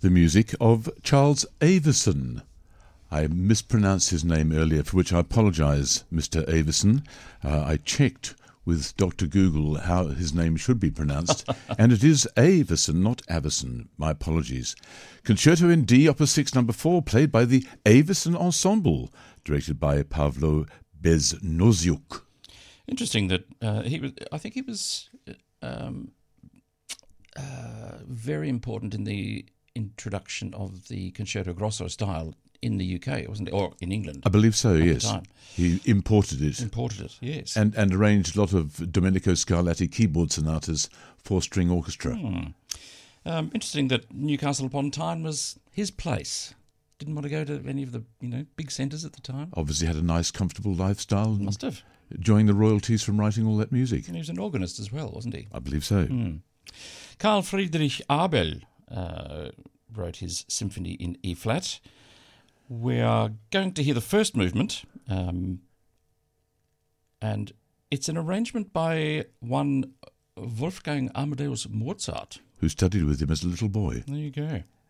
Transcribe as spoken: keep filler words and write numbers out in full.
The music of Charles Avison. I mispronounced his name earlier, for which I apologise, Mister Avison. Uh, I checked with Doctor Google how his name should be pronounced, and it is Avison, not Avison. My apologies. Concerto in D, Opus six, number four, played by the Avison Ensemble, directed by Pavlo Beznoziuk. Interesting that uh, he was. I think he was um, uh, very important in the introduction of the concerto grosso style in the U K, wasn't it? Or in England. I believe so, at yes. the time. He imported it. Imported it, yes. And, and arranged a lot of Domenico Scarlatti keyboard sonatas for string orchestra. Hmm. Um, interesting that Newcastle upon Tyne was his place. Didn't want to go to any of the you know big centres at the time. Obviously had a nice, comfortable lifestyle. And Must have. enjoying the royalties from writing all that music. And he was an organist as well, wasn't he? I believe so. Hmm. Carl Friedrich Abel uh, wrote his symphony in E-flat. We are going to hear the first movement, um, and it's an arrangement by one Wolfgang Amadeus Mozart. Who studied with him as a little boy. There you go.